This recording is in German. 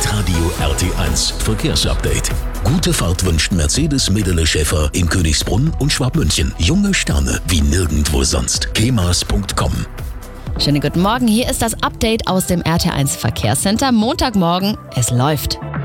Hitradio RT1 Verkehrsupdate. Gute Fahrt wünscht Mercedes Medele Schäfer in Königsbrunn und Schwabmünchen. Junge Sterne wie nirgendwo sonst. kemas.com. Schönen guten Morgen, hier ist das Update aus dem RT1 Verkehrscenter. Montagmorgen, es läuft.